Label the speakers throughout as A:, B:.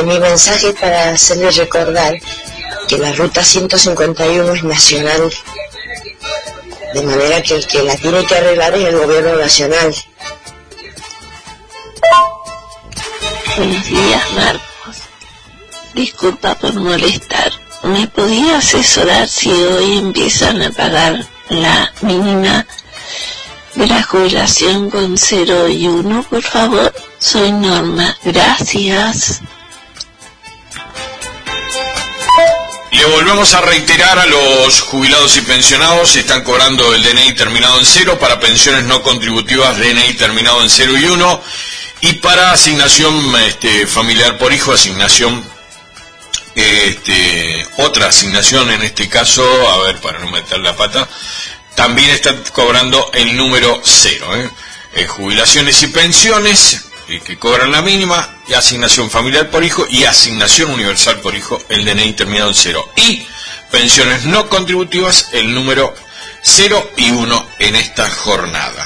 A: mi mensaje es para hacerles recordar que la ruta 151 es nacional, de manera que el que la tiene que arreglar es el gobierno nacional.
B: Buenos días, Marcos. Disculpa por molestar. ¿Me podía asesorar si hoy empiezan a pagar la mínima de la jubilación con 0 y 1, por favor? Soy Norma. Gracias.
C: Le volvemos a reiterar a los jubilados y pensionados, están cobrando el DNI terminado en 0, para pensiones no contributivas DNI terminado en 0 y 1, y para asignación familiar por hijo, asignación, otra asignación en este caso, a ver, para no meter la pata, también están cobrando el número 0, jubilaciones y pensiones, que cobran la mínima, y asignación familiar por hijo y asignación universal por hijo, el DNI terminado en 0. Y pensiones no contributivas, el número 0 y 1 en esta jornada.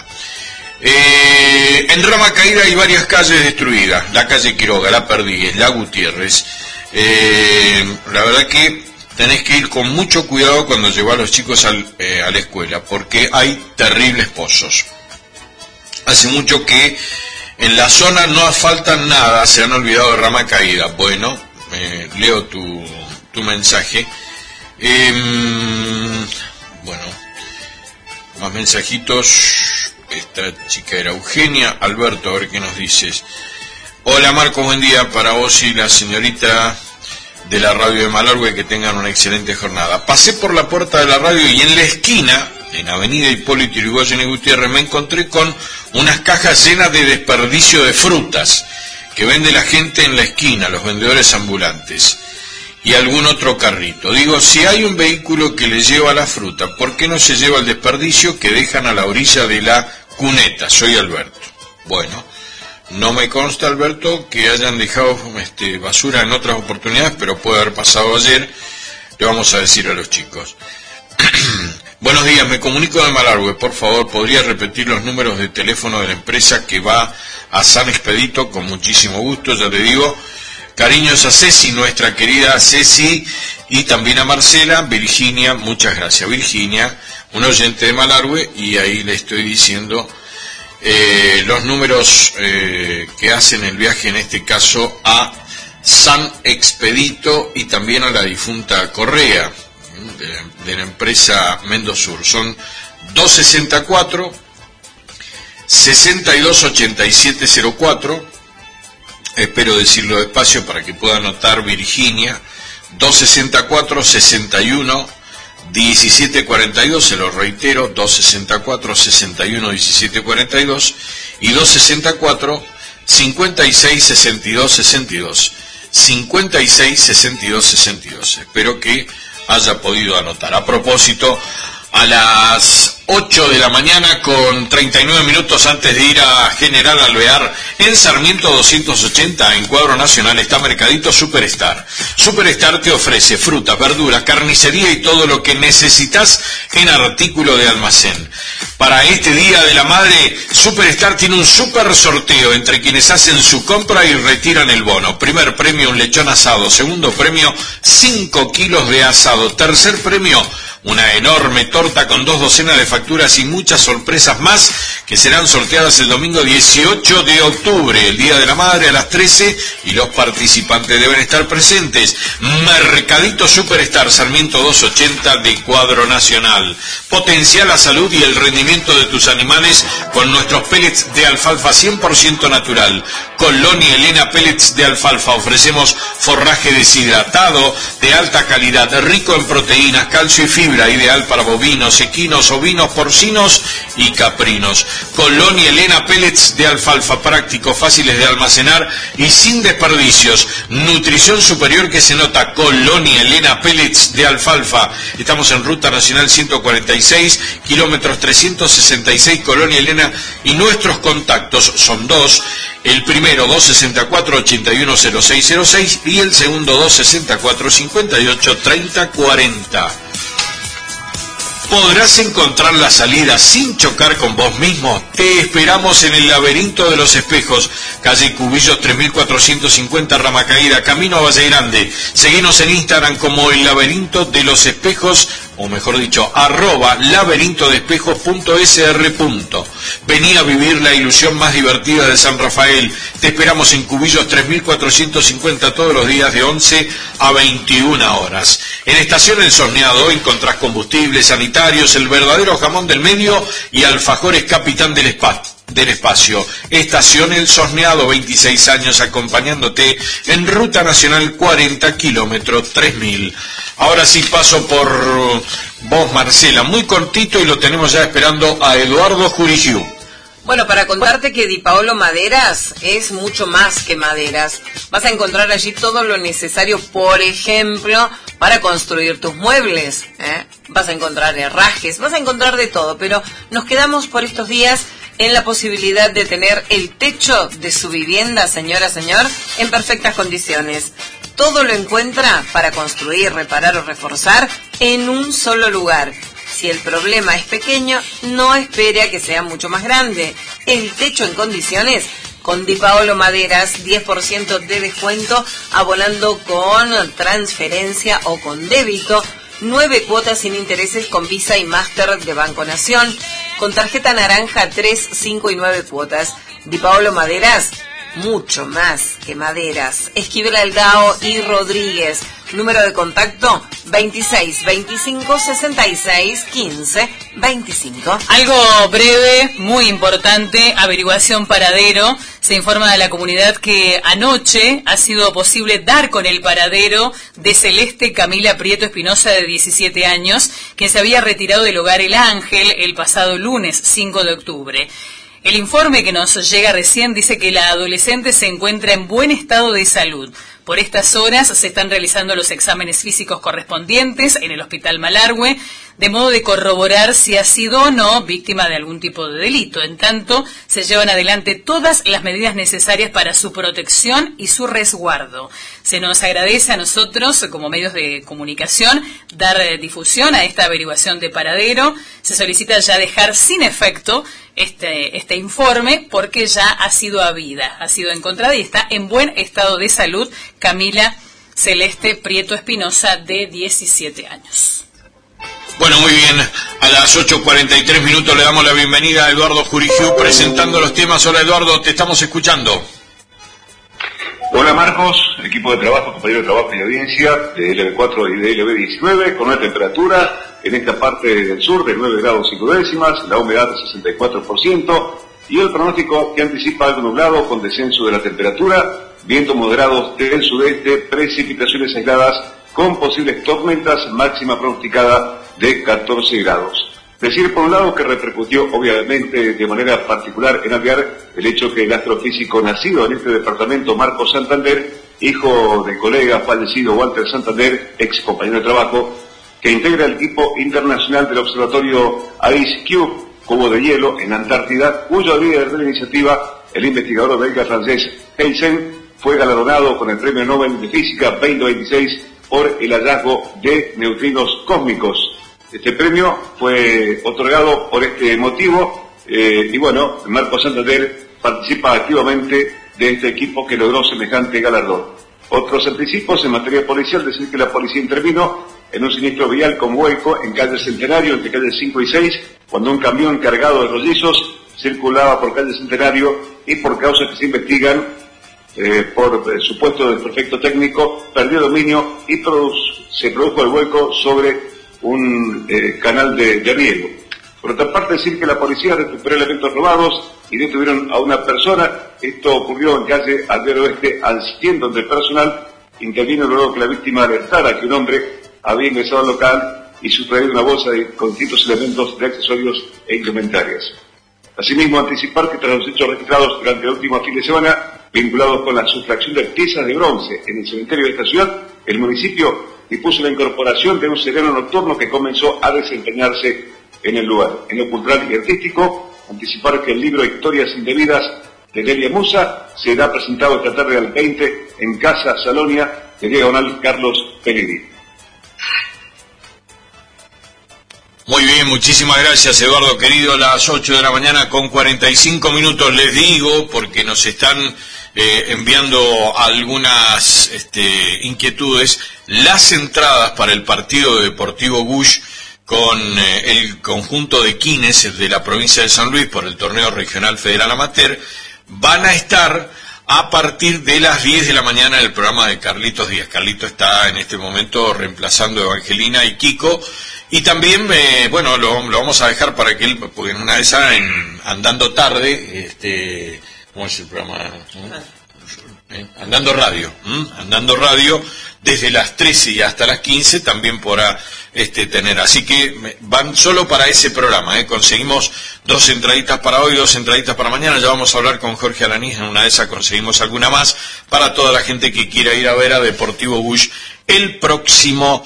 C: En Rama Caída hay varias calles destruidas, la calle Quiroga, la Perdigues, la Gutiérrez. La verdad que tenés que ir con mucho cuidado cuando llevas a los chicos a la escuela, porque hay terribles pozos. Hace mucho que en la zona no asfaltan nada, se han olvidado de Rama Caída. Bueno, leo tu mensaje. Bueno, más mensajitos. Esta chica era Eugenia. Alberto, a ver qué nos dices. Hola Marcos, buen día para vos y la señorita de la radio de Malargüe, que tengan una excelente jornada. Pasé por la puerta de la radio y en la esquina, en Avenida Hipólito Yrigoyen y Gutiérrez, me encontré con unas cajas llenas de desperdicio de frutas que vende la gente en la esquina, los vendedores ambulantes, y algún otro carrito. Digo, si hay un vehículo que le lleva la fruta, ¿por qué no se lleva el desperdicio que dejan a la orilla de la cuneta? Soy Alberto. Bueno, no me consta, Alberto, que hayan dejado basura en otras oportunidades, pero puede haber pasado ayer. Le vamos a decir a los chicos. Buenos días, me comunico de Malargüe. Por favor, ¿podría repetir los números de teléfono de la empresa que va a San Expedito? Con muchísimo gusto, ya le digo. Cariños a Ceci, nuestra querida Ceci, y también a Marcela. Virginia, muchas gracias. Virginia, un oyente de Malargüe, y ahí le estoy diciendo los números que hacen el viaje, en este caso a San Expedito, y también a la difunta Correa, de la empresa Mendosur. Son 264 628704. Espero decirlo despacio para que pueda anotar Virginia. 264 61 1742, se lo reitero, 264 61 1742 y 264 56 62 62 56 62 62. Espero que haya podido anotar. A propósito, a las 8 de la mañana con 39 minutos antes de ir a General Alvear, en Sarmiento 280, en Cuadro Nacional, está Mercadito Superstar. Superstar te ofrece fruta, verdura, carnicería y todo lo que necesitas en artículo de almacén. Para este Día de la Madre, Superstar tiene un super sorteo entre quienes hacen su compra y retiran el bono. Primer premio, un lechón asado. Segundo premio, 5 kilos de asado. Tercer premio, una enorme torta con 2 docenas de facturas y muchas sorpresas más que serán sorteadas el domingo 18 de octubre, el Día de la Madre, a las 13, y los participantes deben estar presentes. Mercadito Superstar, Sarmiento 280 de Cuadro Nacional. Potencia la salud y el rendimiento de tus animales con nuestros pellets de alfalfa 100% natural. Colonia Elena Pellets de Alfalfa. Ofrecemos forraje deshidratado de alta calidad, rico en proteínas, calcio y fibra, ideal para bovinos, equinos, ovinos, porcinos y caprinos. Colonia Elena Pellets de Alfalfa, prácticos, fáciles de almacenar y sin desperdicios. Nutrición superior que se nota. Colonia Elena Pellets de Alfalfa. Estamos en Ruta Nacional 146, kilómetros 366, Colonia Elena, y nuestros contactos son dos. El primero 264-810606 y el segundo 264-58-3040. ¿Podrás encontrar la salida sin chocar con vos mismo? Te esperamos en el Laberinto de los Espejos, calle Cubillos 3450, Rama Caída, camino a Valle Grande. Seguinos en Instagram como el Laberinto de los Espejos, o mejor dicho, @laberintodeespejos.sr. Vení a vivir la ilusión más divertida de San Rafael. Te esperamos en Cubillos 3450 todos los días de 11 a 21 horas. En Estación El Sorneado encontrás combustible, sanitarios, el verdadero jamón del medio y alfajores Capitán del Espacio. Estación El Sorneado, 26 años acompañándote en Ruta Nacional 40, kilómetro 3000. Ahora sí paso por vos, Marcela, muy cortito, y lo tenemos ya esperando a Eduardo Jurigiu.
D: Bueno, para contarte que Di Paolo Maderas es mucho más que maderas. Vas a encontrar allí todo lo necesario, por ejemplo, para construir tus muebles, Vas a encontrar herrajes, vas a encontrar de todo, pero nos quedamos por estos días en la posibilidad de tener el techo de su vivienda, señora, señor, en perfectas condiciones. Todo lo encuentra para construir, reparar o reforzar en un solo lugar. Si el problema es pequeño, no espere a que sea mucho más grande. El techo en condiciones, con Di Paolo Maderas, 10% de descuento, abonando con transferencia o con débito, 9 cuotas sin intereses con Visa y Master de Banco Nación, con tarjeta naranja 3, 5 y 9 cuotas. Di Paolo Maderas, mucho más que maderas. Esquivel Aldao y Rodríguez. Número de contacto 26 25 66 15 25.
E: Algo breve, muy importante, averiguación paradero. Se informa de la comunidad que anoche ha sido posible dar con el paradero de Celeste Camila Prieto Espinosa, de 17 años, quien se había retirado del hogar El Ángel el pasado lunes 5 de octubre. El informe que nos llega recién dice que la adolescente se encuentra en buen estado de salud. Por estas horas se están realizando los exámenes físicos correspondientes en el Hospital Malargüe, de modo de corroborar si ha sido o no víctima de algún tipo de delito. En tanto, se llevan adelante todas las medidas necesarias para su protección y su resguardo. Se nos agradece a nosotros, como medios de comunicación, dar difusión a esta averiguación de paradero. Se solicita ya dejar sin efecto este informe, porque ya ha sido habida, ha sido encontrada y está en buen estado de salud Camila Celeste Prieto Espinosa, de 17 años.
C: Bueno, muy bien, a las 8:43 minutos le damos la bienvenida a Eduardo Jurigiu presentando los temas. Hola Eduardo, te estamos escuchando.
F: Hola Marcos, equipo de trabajo, compañero de trabajo y audiencia de LB4 y de LB19, con una temperatura en esta parte del sur de 9 grados 5 décimas, la humedad de 64%, y el pronóstico que anticipa algo nublado con descenso de la temperatura, vientos moderados del sudeste, precipitaciones aisladas con posibles tormentas, máxima pronosticada de 14 grados. Decir por un lado que repercutió obviamente de manera particular en Alvear el hecho que el astrofísico nacido en este departamento, Marcos Santander, hijo del colega fallecido Walter Santander, ex compañero de trabajo, que integra el equipo internacional del observatorio Ice Cube, cubo de hielo en Antártida, cuyo líder de la iniciativa, el investigador belga francés Heisen, fue galardonado con el Premio Nobel de Física 2026 por el hallazgo de neutrinos cósmicos. Este premio fue otorgado por este motivo, y bueno, Marcos Santander participa activamente de este equipo que logró semejante galardón. Otros anticipos en materia policial: decir que la policía intervino en un siniestro vial con vuelco en calle Centenario, entre calles 5 y 6, cuando un camión cargado de rollizos circulaba por calle Centenario y, por causas que se investigan, por supuesto desperfecto técnico, perdió dominio y se produjo el vuelco sobre un canal de riego. Por otra parte, decir que la policía recuperó elementos robados y detuvieron a una persona. Esto ocurrió en calle Alvear Oeste al 100, donde el personal intervino luego que la víctima alertara que un hombre había ingresado al local y sustraído una bolsa con distintos elementos de accesorios e indumentarias. Asimismo, anticipar que tras los hechos registrados durante el último fin de semana, vinculados con la sustracción de piezas de bronce en el cementerio de esta ciudad, el municipio dispuso la incorporación de un sereno nocturno que comenzó a desempeñarse en el lugar. En lo cultural y artístico, anticipar que el libro Historias Indebidas de Delia Musa será presentado esta tarde al 20 en Casa Salonia de Diagonal Carlos Pellegrini.
C: Muy bien, muchísimas gracias, Eduardo, querido. Las 8 de la mañana con 45 minutos, les digo, porque nos están enviando algunas inquietudes, las entradas para el partido de Deportivo Bush con el conjunto de Quines de la provincia de San Luis por el torneo regional federal amateur, van a estar a partir de las 10 de la mañana en el programa de Carlitos Díaz. Carlitos está en este momento reemplazando a Evangelina y Kiko, y también, lo vamos a dejar para que él, porque en una de esas, andando tarde, ¿cómo es el programa? Andando Radio, desde las 13 y hasta las 15 también podrá tener. Así que van solo para ese programa, conseguimos 2 entraditas para hoy, 2 entraditas para mañana. Ya vamos a hablar con Jorge Alanís, en una de esas conseguimos alguna más para toda la gente que quiera ir a ver a Deportivo Bush el próximo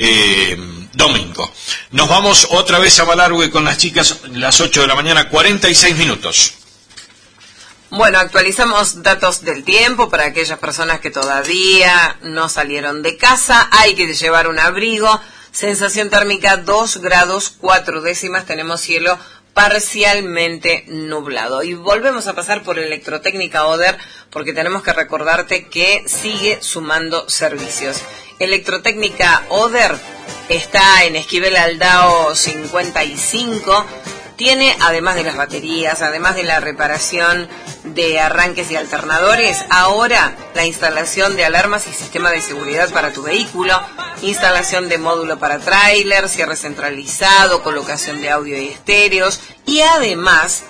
C: domingo. Nos vamos otra vez a Malargüe con las chicas, las 8 de la mañana, 46 minutos.
D: Bueno, actualizamos datos del tiempo para aquellas personas que todavía no salieron de casa. Hay que llevar un abrigo. Sensación térmica 2 grados 4 décimas. Tenemos cielo parcialmente nublado. Y volvemos a pasar por Electrotécnica Oder, porque tenemos que recordarte que sigue sumando servicios. Electrotécnica Oder está en Esquivel Aldao 55. Tiene, además de las baterías, además de la reparación de arranques y alternadores, ahora la instalación de alarmas y sistema de seguridad para tu vehículo, instalación de módulo para tráiler, cierre centralizado, colocación de audio y estéreos, y además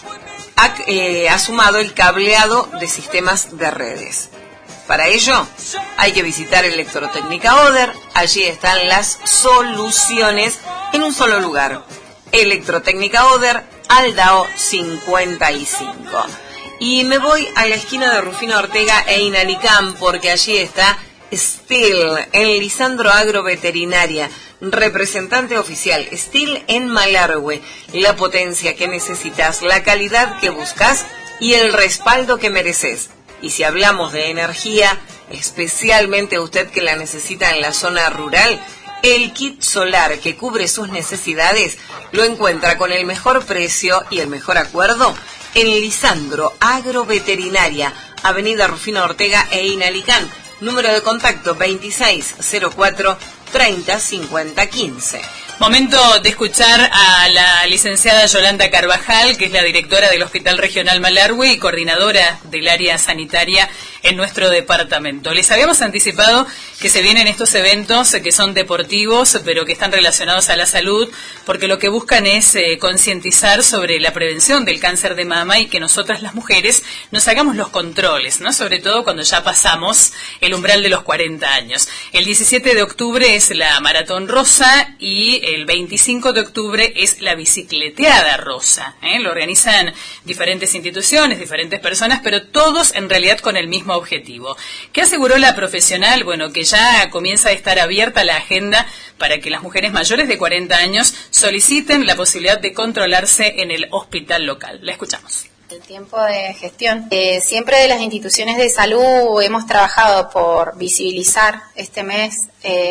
D: ha sumado el cableado de sistemas de redes. Para ello hay que visitar Electrotécnica Oder. Allí están las soluciones en un solo lugar. Electrotécnica Oder, Aldao 55. Y me voy a la esquina de Rufino Ortega e Inalicán, porque allí está Stihl, en Lisandro Agroveterinaria, representante oficial. Stihl en Malargüe, la potencia que necesitas, la calidad que buscas y el respaldo que mereces. Y si hablamos de energía, especialmente usted que la necesita en la zona rural, el kit solar que cubre sus necesidades lo encuentra con el mejor precio y el mejor acuerdo en Lisandro Agroveterinaria, Avenida Rufino Ortega e Inalicán. Número de contacto 2604 30 50 15.
E: Momento de escuchar a la licenciada Yolanda Carvajal, que es la directora del Hospital Regional Malargüe y coordinadora del área sanitaria en nuestro departamento. Les habíamos anticipado que se vienen estos eventos que son deportivos, pero que están relacionados a la salud, porque lo que buscan es concientizar sobre la prevención del cáncer de mama y que nosotras las mujeres nos hagamos los controles, ¿no? Sobre todo cuando ya pasamos el umbral de los 40 años. El 17 de octubre es la Maratón Rosa y el 25 de octubre es la Bicicleteada Rosa. Lo organizan diferentes instituciones, diferentes personas, pero todos en realidad con el mismo objetivo. ¿Qué aseguró la profesional? Bueno, que ya comienza a estar abierta la agenda para que las mujeres mayores de 40 años soliciten la posibilidad de controlarse en el hospital local. La escuchamos.
G: El tiempo de gestión. Siempre de las instituciones de salud hemos trabajado por visibilizar este mes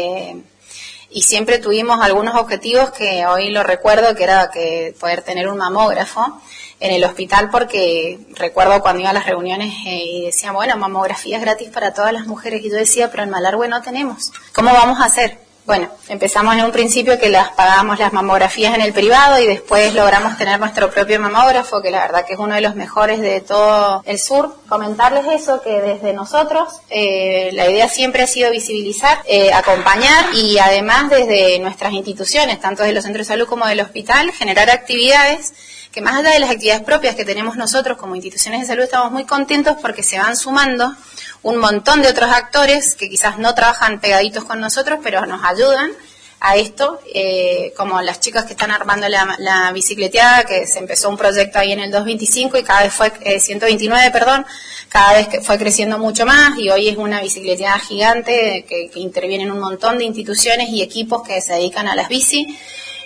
G: y siempre tuvimos algunos objetivos que hoy lo recuerdo, que era que poder tener un mamógrafo en el hospital, porque recuerdo cuando iba a las reuniones y decían, bueno, mamografías gratis para todas las mujeres, y yo decía, pero en Malargüe no tenemos. ¿Cómo vamos a hacer? Bueno, empezamos en un principio que las pagábamos las mamografías en el privado y después logramos tener nuestro propio mamógrafo, que la verdad que es uno de los mejores de todo el sur. Comentarles eso, que desde nosotros la idea siempre ha sido visibilizar, acompañar y además desde nuestras instituciones, tanto de los centros de salud como del hospital, generar actividades que más allá de las actividades propias que tenemos nosotros como instituciones de salud, estamos muy contentos porque se van sumando un montón de otros actores que quizás no trabajan pegaditos con nosotros, pero nos ayudan a esto, como las chicas que están armando la bicicleteada, que se empezó un proyecto ahí en el 225 y cada vez fue, 129, perdón, cada vez que fue creciendo mucho más y hoy es una bicicleteada gigante que intervienen un montón de instituciones y equipos que se dedican a las bici.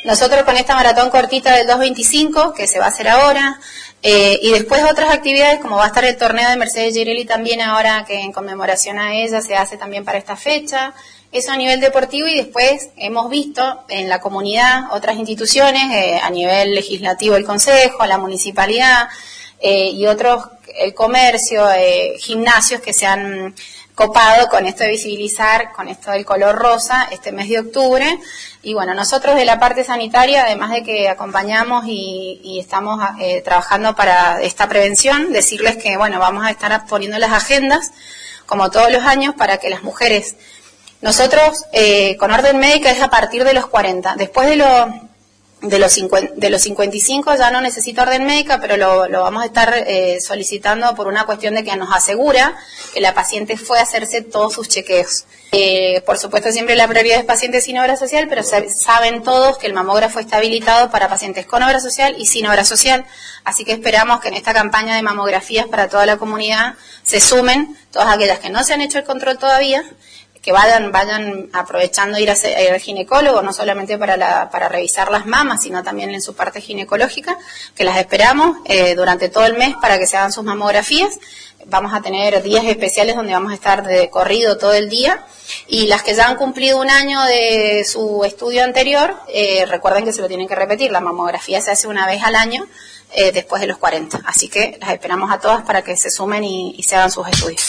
G: Nosotros con esta maratón cortita del 225, que se va a hacer ahora, y después otras actividades, como va a estar el torneo de Mercedes Girelli también ahora, que en conmemoración a ella se hace también para esta fecha. Eso a nivel deportivo, y después hemos visto en la comunidad otras instituciones, a nivel legislativo el Consejo, la Municipalidad y otros, el comercio, gimnasios que se han copado con esto de visibilizar, con esto del color rosa, este mes de octubre. Y bueno, nosotros de la parte sanitaria, además de que acompañamos y estamos trabajando para esta prevención, decirles que bueno, vamos a estar poniendo las agendas, como todos los años, para que las mujeres... Nosotros, con orden médica, es a partir de los 40. Después de los 55 ya no necesita orden médica, pero lo vamos a estar solicitando por una cuestión de que nos asegura que la paciente fue a hacerse todos sus chequeos. Por supuesto, siempre la prioridad es pacientes sin obra social, pero saben todos que el mamógrafo está habilitado para pacientes con obra social y sin obra social. Así que esperamos que en esta campaña de mamografías para toda la comunidad se sumen todas aquellas que no se han hecho el control todavía, que vayan aprovechando ir al ginecólogo, no solamente para revisar las mamas, sino también en su parte ginecológica, que las esperamos durante todo el mes para que se hagan sus mamografías. Vamos a tener días especiales donde vamos a estar de corrido todo el día, y las que ya han cumplido un año de su estudio anterior, recuerden que se lo tienen que repetir. La mamografía se hace una vez al año después de los 40, así que las esperamos a todas para que se sumen y se hagan sus estudios.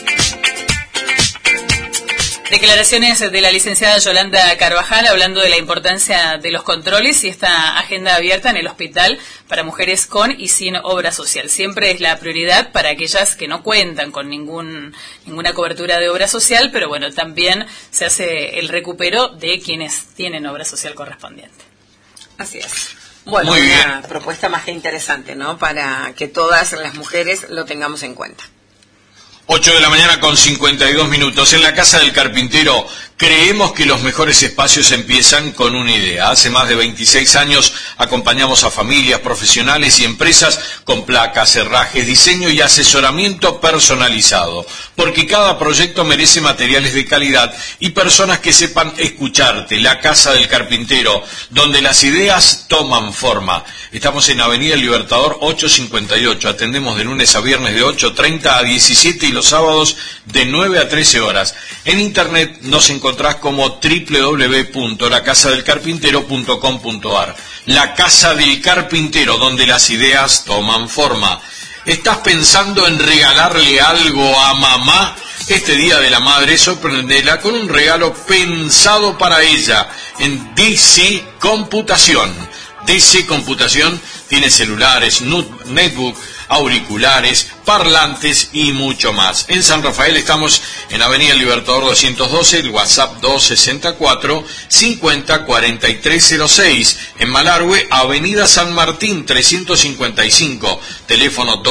E: Declaraciones de la licenciada Yolanda Carvajal hablando de la importancia de los controles y esta agenda abierta en el hospital para mujeres con y sin obra social. Siempre es la prioridad para aquellas que no cuentan con ninguna cobertura de obra social, pero bueno, también se hace el recupero de quienes tienen obra social correspondiente.
D: Así es. Bueno, una propuesta más que interesante, ¿no? Para que todas las mujeres lo tengamos en cuenta.
C: 8 de la mañana con 52 minutos. En la Casa del Carpintero creemos que los mejores espacios empiezan con una idea. Hace más de 26 años acompañamos a familias, profesionales y empresas con placas, herrajes, diseño y asesoramiento personalizado. Porque cada proyecto merece materiales de calidad y personas que sepan escucharte. La Casa del Carpintero, donde las ideas toman forma. Estamos en Avenida Libertador 858. Atendemos de lunes a viernes de 8:30 a 17 y los sábados de 9 a 13 horas. En internet nos encontrás como www.lacasadelcarpintero.com.ar. La Casa del Carpintero, donde las ideas toman forma. ¿Estás pensando en regalarle algo a mamá? Este Día de la Madre, sorprendela con un regalo pensado para ella en DC Computación. DC Computación tiene celulares, netbook, auriculares, parlantes y mucho más. En San Rafael estamos en Avenida Libertador 212, el WhatsApp 264-50-4306. En Malargüe, Avenida San Martín 355, teléfono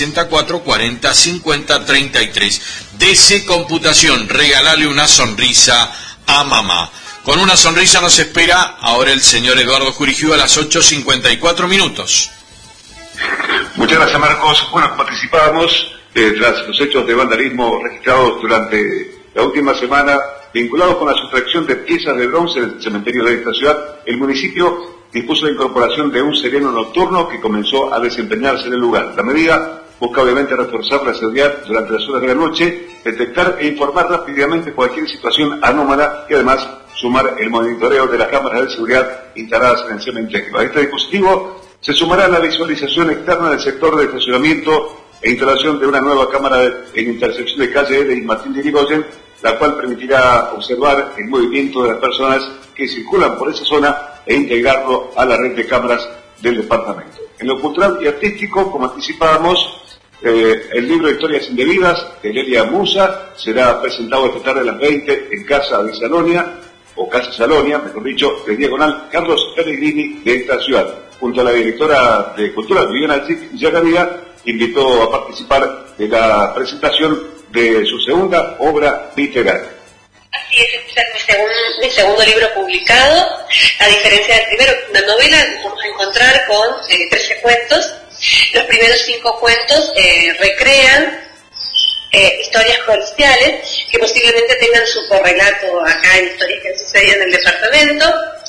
C: 264-40-50-33. DC Computación, regálale una sonrisa a mamá. Con una sonrisa nos espera ahora el señor Eduardo Jurigiu a las 8:54 minutos.
F: Muchas gracias, Marcos. Bueno, participábamos tras los hechos de vandalismo registrados durante la última semana vinculados con la sustracción de piezas de bronce del cementerio de esta ciudad. El municipio dispuso la incorporación de un sereno nocturno que comenzó a desempeñarse en el lugar. La medida busca obviamente reforzar la seguridad durante las horas de la noche, detectar e informar rápidamente cualquier situación anómala y además sumar el monitoreo de las cámaras de seguridad instaladas en el cementerio. A este dispositivo se sumará la visualización externa del sector de estacionamiento e instalación de una nueva cámara en intersección de calle L y Martín de Irigoyen, la cual permitirá observar el movimiento de las personas que circulan por esa zona e integrarlo a la red de cámaras del departamento. En lo cultural y artístico, como anticipábamos, el libro de Historias Indebidas de Lelia Musa será presentado esta tarde a las 20 en Casa de Salonia, o Casa Salonia, mejor dicho, de diagonal Carlos Pellegrini de esta ciudad. Junto a la directora de Cultura, Viviana Yagaría, invitó a participar de la presentación de su segunda obra literaria.
H: Así es, este es mi segundo libro publicado. A diferencia del primero, una novela, nos vamos a encontrar con 13 cuentos. Los primeros 5 cuentos recrean historias policiales que posiblemente tengan su correlato acá en historias que sucedían en el departamento.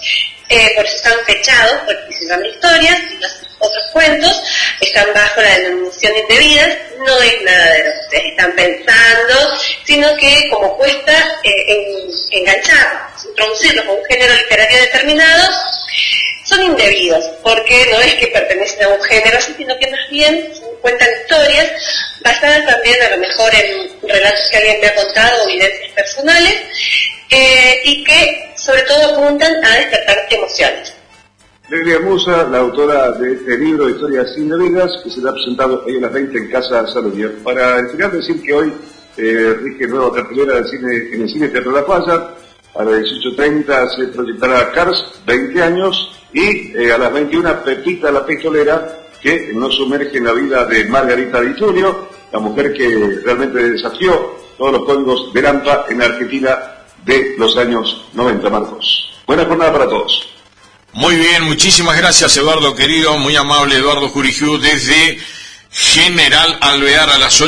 H: por eso están fechados, porque se llaman historias, y los otros cuentos están bajo la denominación indebidas. No es nada de lo que ustedes están pensando, sino que como cuesta engancharlos, introducirlos a un género literario determinado, son indebidos, porque no es que pertenecen a un género así, sino que más bien cuentan historias basadas también a lo mejor en relatos que alguien me ha contado o evidencias personales, y que sobre todo apuntan a despertar emociones.
F: Lelia Musa, la autora de este libro, Historias Indebidas, que será presentado hoy a las 20 en Casa Salomía. Para el final decir que hoy rige nueva cartelera del cine, en el Cine Teatro La Falla. A las 18:30 se proyectará Cars, 20 años, y a las 21 Pepita la Pistolera, que nos sumerge en la vida de Margarita Di Tulio, la mujer que realmente desafió todos los códigos del AMPA en la Argentina de los años 90, Marcos. Buena jornada para todos.
C: Muy bien, muchísimas gracias, Eduardo, querido, muy amable Eduardo Jurijú, desde General Alvear a las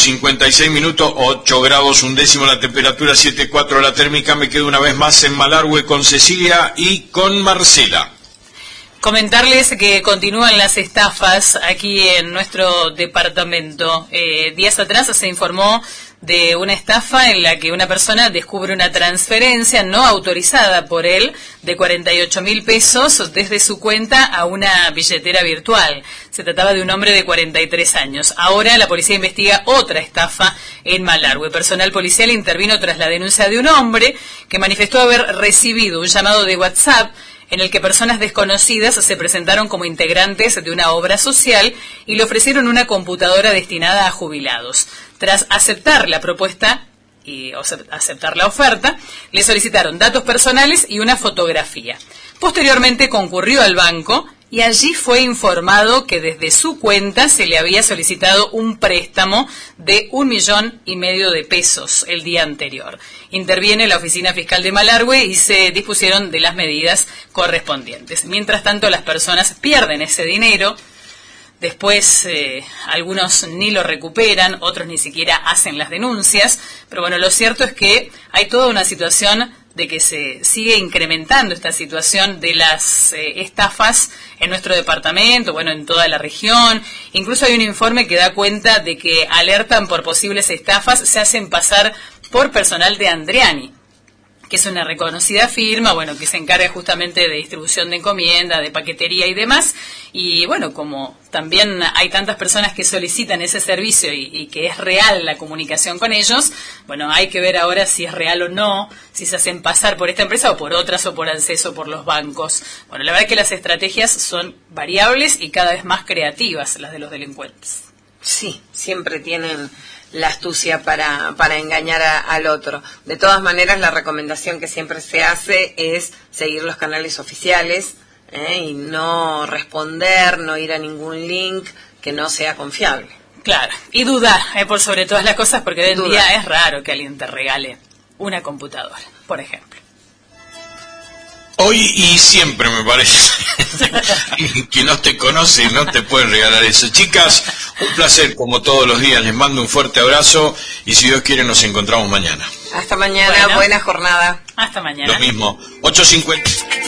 C: 8:56, 8 grados 1 la temperatura, 7,4 la térmica. Me quedo una vez más en Malargüe con Cecilia y con Marcela.
E: Comentarles que continúan las estafas aquí en nuestro departamento. Días atrás se informó de una estafa en la que una persona descubre una transferencia no autorizada por él de 48.000 pesos desde su cuenta a una billetera virtual. Se trataba de un hombre de 43 años. Ahora la policía investiga otra estafa en Malargüe. Personal policial intervino tras la denuncia de un hombre que manifestó haber recibido un llamado de WhatsApp en el que personas desconocidas se presentaron como integrantes de una obra social y le ofrecieron una computadora destinada a jubilados. Tras aceptar la propuesta y aceptar la oferta, le solicitaron datos personales y una fotografía. Posteriormente concurrió al banco y allí fue informado que desde su cuenta se le había solicitado un préstamo de 1,5 millones de pesos el día anterior. Interviene la Oficina Fiscal de Malargüe y se dispusieron de las medidas correspondientes. Mientras tanto, las personas pierden ese dinero. Después algunos ni lo recuperan, otros ni siquiera hacen las denuncias. Pero bueno, lo cierto es que hay toda una situación de que se sigue incrementando esta situación de las estafas en nuestro departamento, bueno, en toda la región. Incluso hay un informe que da cuenta de que alertan por posibles estafas, se hacen pasar por personal de Andriani, que es una reconocida firma, bueno, que se encarga justamente de distribución de encomienda, de paquetería y demás. Y bueno, como también hay tantas personas que solicitan ese servicio y que es real la comunicación con ellos, bueno, hay que ver ahora si es real o no, si se hacen pasar por esta empresa o por otras o por ANSES o por los bancos. Bueno, la verdad es que las estrategias son variables y cada vez más creativas las de los delincuentes.
D: Sí, siempre tienen la astucia para engañar al otro. De todas maneras, la recomendación que siempre se hace es seguir los canales oficiales y no responder, no ir a ningún link que no sea confiable.
E: Claro, y dudar por sobre todas las cosas, porque hoy en día es raro que alguien te regale una computadora, por ejemplo.
C: Hoy y siempre me parece que no te conoce no te pueden regalar eso. Chicas, un placer como todos los días, les mando un fuerte abrazo y si Dios quiere nos encontramos mañana.
D: Hasta mañana, bueno, buena jornada.
E: Hasta mañana.
C: Lo mismo, 8:50.